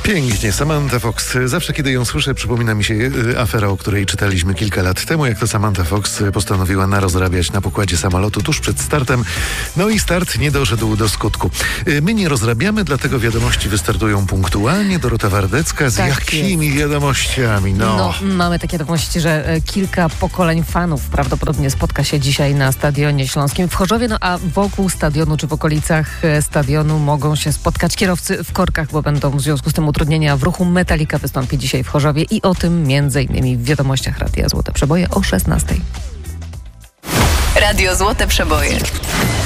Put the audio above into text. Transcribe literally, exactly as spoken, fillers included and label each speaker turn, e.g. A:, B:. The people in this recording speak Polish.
A: Pięknie, Samantha Fox. Zawsze, kiedy ją słyszę, przypomina mi się y, afera, o której czytaliśmy kilka lat temu, jak to Samantha Fox postanowiła narozrabiać na pokładzie samolotu tuż przed startem. No i start nie doszedł do skutku. Y, my nie rozrabiamy, dlatego wiadomości wystartują punktualnie. Dorota Wardecka z
B: Tak
A: jakimi
B: jest.
A: wiadomościami? No.
B: No, mamy takie wiadomości, że e, kilka pokoleń fanów prawdopodobnie spotka się dzisiaj na Stadionie Śląskim w Chorzowie, no a wokół stadionu czy w okolicach e, stadionu mogą się spotkać kierowcy w korkach, bo będą w związku z tym utrudnienia w ruchu. Metallica wystąpi dzisiaj w Chorzowie i o tym między innymi w wiadomościach Radia Złote Przeboje o szesnastej.
C: Radio Złote Przeboje.